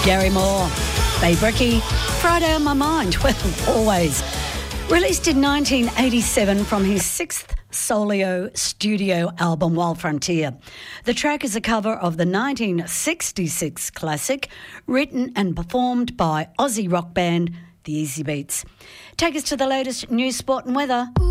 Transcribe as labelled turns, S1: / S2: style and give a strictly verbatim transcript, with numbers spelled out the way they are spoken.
S1: Gary Moore, Babe Ricky, Friday on My Mind, well, always. Released in nineteen eighty-seven from his sixth solo studio album, Wild Frontier. The track is a cover of the nineteen sixty-six classic, written and performed by Aussie rock band The Easy Beats. Take us to the latest news, sport and weather.